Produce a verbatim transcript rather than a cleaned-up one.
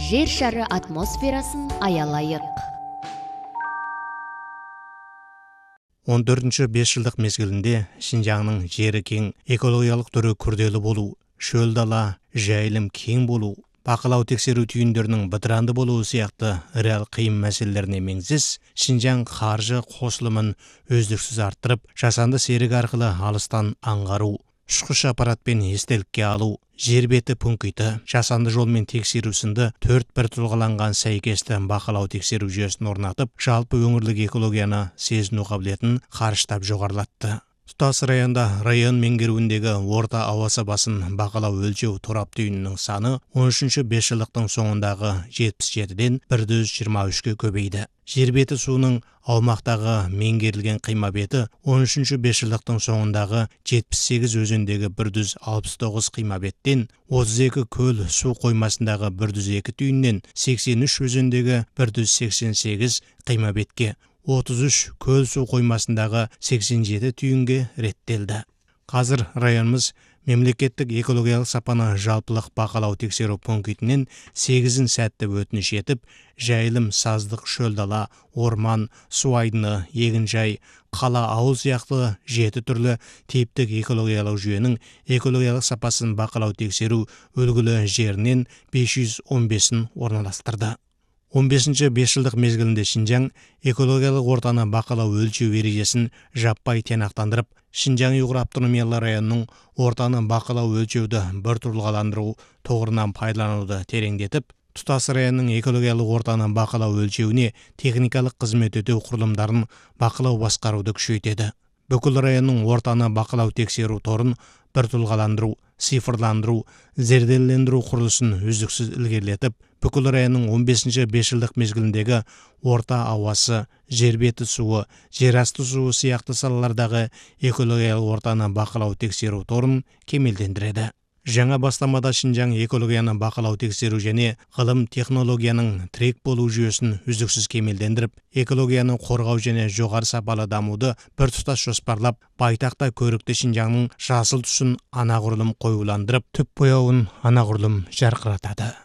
жер шары атмосферасын аялайық. он төртінші бесжылдық мезгілінде Шинжаңның жері кең, экологиялық түрі күрделі болу, шөл дала, жайылым кең болу, бақылау тексеру түйіндерінің бытыранды болуы сияқты реал қиын мәселелеріне меңзес, Шинжаң қаржы қосылымын өздіксіз арттырып, жасанды серік арқылы алыстан аңғару, ұшқыш аппаратпен естелікке алу, жер беті пункті, жасанды жолмен тексеру сынды төрт бір тұлғаланған сәйкесті бақылау тексеру жүйесін орнатып, жалпы өңірлік экологияны сезіну қабілетін қарыштап жоғарылатты. Тұтас районда район меңгеруіндегі орта ауа сапасын бақылау өлшеу торап түйінінің саны он үшінші бесжылдықтың соңындағы жетпіс жетіден бір жүз жиырма үшке көбейді. Жер беті суының аумақтағы меңгерілген қима беті он үшінші бесжылдықтың соңындағы жетпіс сегіз өзендегі бір жүз алпыс тоғыз қима беттен, отыз екі көл су қоймасындағы бір жүз екі түйіннен, сексен үш өзендегі бір жүз сексен сегіз қима бетке, отыз үш көл су қоймасындағы сексен жеті түйінге реттелді. Қазір районымыз мемлекеттік экологиялық сапаны жалпылық бақылау тексеру пунктінен сегізін сәтті өтініш етіп, жайылым, саздық, шөл дала, орман, су айдыны, егінжай, қала, ауыл сияқты жеті түрлі типтік экологиялық жүйенің экологиялық сапасын бақылау тексеру үлгілі жерінен бес жүз он бесін орналастырды. он бесінші бесжылдық мезгілінде Шинжаң экологиялық ортаны бақылау өлшеу ережесін жаппай тиянақтандырып, Шинжаң ұйғыр автономиялы районының ортаны бақылау өлшеуді бір тұлғаландыру тоғырынан пайдалануды тереңдетіп, тұтас районның экологиялық ортаны бақылау өлшеуіне техникалық қызмет ету құрылымдарын бақылау басқаруды күшейтеді. Бүкіл районның ортаны бақылау тексеру торын бір тұлғаландыру, цифрландыру, зерделендіру құрылысын үздіксіз ілгерілетіп, бүкіл районның он бесінші бесжылдық мезгіліндегі орта ауасы, жер беті суы, жер асты суы сияқты салалардағы экологиялық ортаны бақылау тексеру торын кемелдендіреді. Жаңа бастамада Шинжаң экологияны бақылау тексеру және ғылым технологияның тірек болу жүйесін үздіксіз кемелдендіріп, экологияны қорғау және жоғары сапалы дамуды бір тұтас жоспарлап, байтақта көрікті Шинжаңның жасыл түсін анағұрлым қоюландырып, түп бояуын анағұрлым жарқыратады.